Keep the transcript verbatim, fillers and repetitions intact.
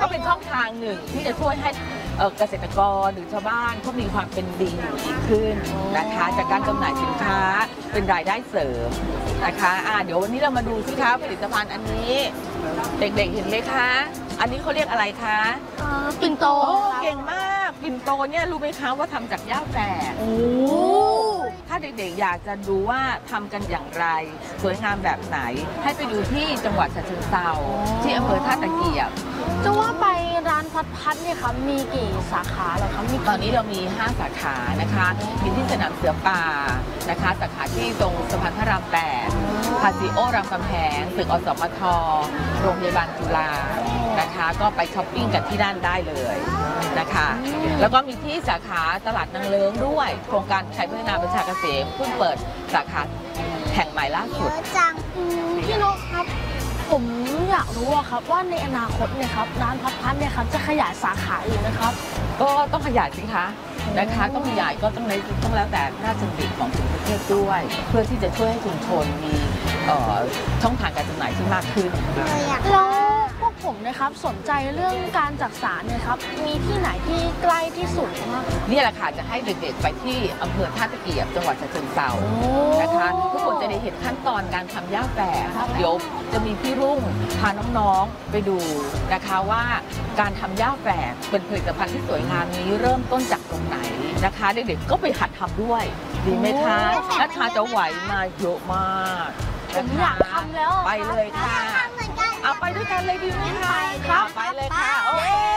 เป็นช่องทางหนึ่งที่จะช่วยให้เกษตรกรหรือชาวบ้านเขามีความเป็นดีอยู่ดีขึ้นนะคะจากการจำหน่ายสินค้าเป็นรายได้เสริมนะคะอ่าเดี๋ยววันนี้เรามาดูสิคะผลิตภัณฑ์อันนี้เด็กๆเห็นไหมคะอันนี้เขาเรียกอะไรคะปิ่นโตโอ้เก่งมากปิ่นโตเนี่ยรู้ไหมคะว่าทำจากหญ้าแฝกโอ้ถ้าเด็กๆอยากจะดูว่าทำกันอย่างไรสวยงามแบบไหนให้ไปดูที่จังหวัดฉะเชิงเทราที่อำเภอท่าตะเกียบจะว่าไปร้านพัดพัดเนี่ยครับมีกี่สาขาเหรอครับตอนนี้เรามีห้าสาขานะคะมีที่สนามเสือป่านะคะสาขาที่ตรงสะพานพระรามแปดพาซิโอรามคำแหงตึกอสมทโรงพยาบาลจุฬานะคะก็ไปช้อปปิ้งกันที่นั่นได้เลยนะคะแล้วก็มีที่สาขาตลาดนางเลิ้งด้วยโครงการไทยพัฒนาประชาเกษมเพิ่งเปิดสาขาแห่งใหม่ล่าสุดจังพี่นกครับผมอยากรู้ครับว่าในอนาคตเนี่ยครับร้านพัดพัดเนี่ยครับจะขยายสาขาอีกนะครับก็ต้องขยายสิคะนะคะต้องขยายก็ต้องในต้องแล้วแต่ราชบัญญัติของทุกประเทศด้วยเพื่อที่จะช่วยให้ชุมชนมีช่องทางการจำหน่ายที่มากขึ้นแล้วพวกผมนะครับสนใจเรื่องการจักสานเนี่ยครับมีที่ไหนที่ใกล้ที่สุดมากนี่แหละค่ะจะให้เด็กๆไปที่อำเภอท่าตะเกียบจังหวัดฉะเชิงเทรานะคะทุกคนจะได้เห็นขั้นตอนการทำหญ้าแฝกเดี๋ยวจะมีพี่รุ่งพาน้องๆไปดูนะคะว่าการทำหญ้าแฝกเป็นผลิตภัณฑ์ที่สวยงามนี้เริ่มต้นจากตรงไหนนะคะเด็กๆก็ไปหัดทำด้วยดีไหมคะนัชชาจะไหวมาเยอะมากผมอยากทำแล้วไปเลยค่ะเอาไปด้วยกันเลยดีไหมคะไปเลยค่ะ